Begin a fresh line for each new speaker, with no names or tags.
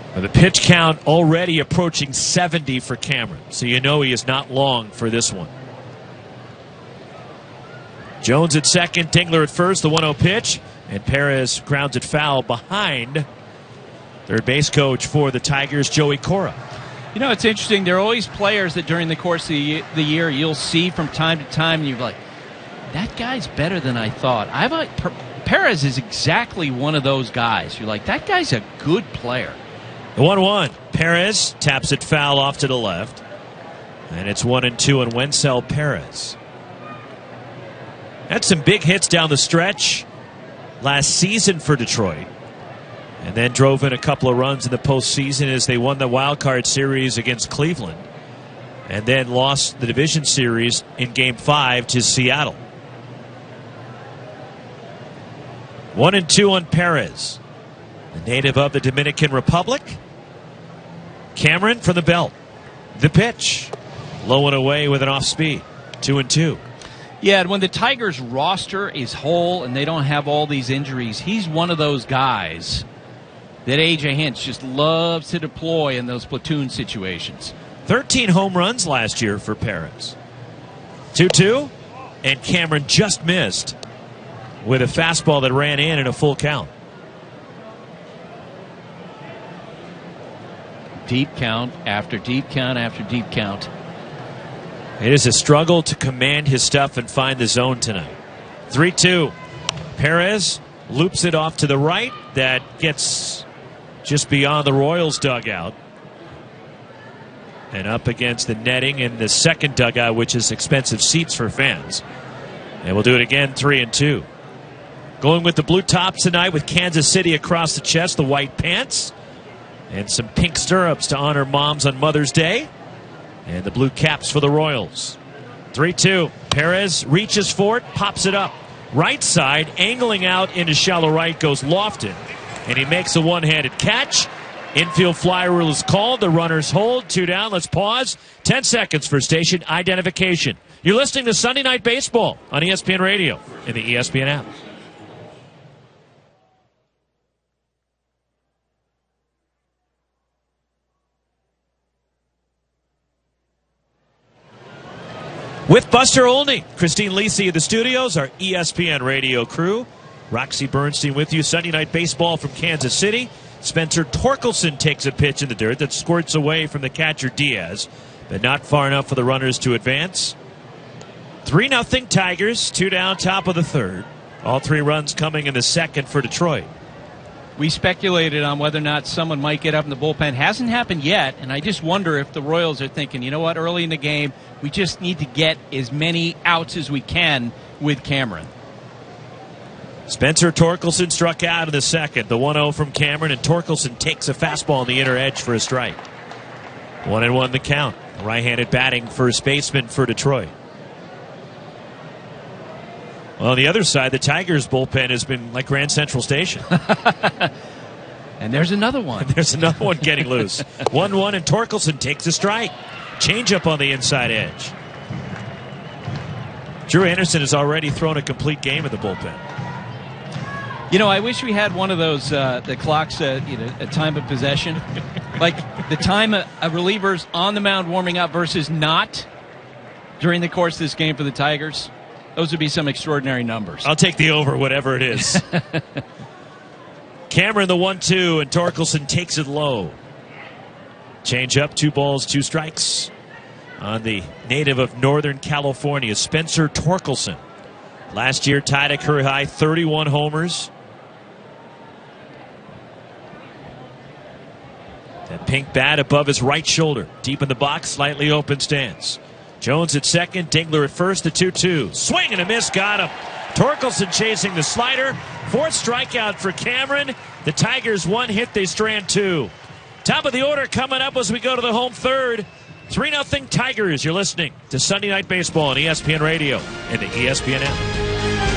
The pitch count already approaching 70 for Cameron, so you know he is not long for this one. Jones at second, Dingler at first, the 1-0 pitch, and Perez grounds it foul behind third base coach for the Tigers, Joey Cora.
You know, it's interesting. There are always players that during the course of the year you'll see from time to time, and you're like, that guy's better than I thought. Perez is exactly one of those guys. You're like, that guy's a good player.
The 1-1. Perez taps it foul off to the left. And it's 1-2 on Wencel Perez. Had some big hits down the stretch last season for Detroit. And then drove in a couple of runs in the postseason as they won the wild card series against Cleveland. And then lost the division series in Game 5 to Seattle. 1-2 on Perez, the native of the Dominican Republic. Cameron from the belt. The pitch. Low and away with an off speed. 2-2.
Yeah, and when the Tigers roster is whole and they don't have all these injuries, he's one of those guys that A.J. Hinch just loves to deploy in those platoon situations.
13 home runs last year for Perez. 2-2, and Cameron just missed with a fastball that ran in a full count.
Deep count after deep count after deep count.
It is a struggle to command his stuff and find the zone tonight. 3-2. Perez loops it off to the right. That gets just beyond the Royals dugout. And up against the netting in the second dugout, which is expensive seats for fans. And we'll do it again, 3-2. Going with the blue tops tonight with Kansas City across the chest, the white pants. And some pink stirrups to honor moms on Mother's Day. And the blue caps for the Royals. 3-2. Perez reaches for it, pops it up. Right side, angling out into shallow right, goes Lofton. And he makes a one-handed catch. Infield fly rule is called. The runners hold. 2 down. Let's pause. 10 seconds for station identification. You're listening to Sunday Night Baseball on ESPN Radio and the ESPN app. With Buster Olney, Christine Lisi of the studios, our ESPN radio crew. Roxy Bernstein with you. Sunday Night Baseball from Kansas City. Spencer Torkelson takes a pitch in the dirt that squirts away from the catcher Diaz, but not far enough for the runners to advance. 3-0 Tigers, 2 down, top of the third. All 3 runs coming in the second for Detroit.
We speculated on whether or not someone might get up in the bullpen. Hasn't happened yet, and I just wonder if the Royals are thinking, you know what, early in the game, we just need to get as many outs as we can with Cameron.
Spencer Torkelson struck out in the second. The 1-0 from Cameron, and Torkelson takes a fastball on the inner edge for a strike. 1-1 the count. Right-handed batting first baseman for Detroit. Well, on the other side, the Tigers' bullpen has been like Grand Central Station.
And there's another one.
There's another one getting loose. 1-1, and Torkelson takes a strike. Changeup on the inside edge. Drew Anderson has already thrown a complete game in the bullpen.
You know, I wish we had one of those the clocks, a time of possession, like the time a reliever's on the mound warming up versus not during the course of this game for the Tigers. Those would be some extraordinary numbers.
I'll take the over, whatever it is. Cameron the 1-2, and Torkelson takes it low. Change up, 2 balls, 2 strikes on the native of Northern California, Spencer Torkelson. Last year tied a career high 31 homers. That pink bat above his right shoulder, deep in the box, slightly open stance. Jones at second, Dingler at first, the 2-2. Swing and a miss, got him. Torkelson chasing the slider. 4th strikeout for Cameron. The Tigers 1 hit, they strand 2. Top of the order coming up as we go to the home third. 3-0 Tigers. You're listening to Sunday Night Baseball on ESPN Radio and the ESPN app.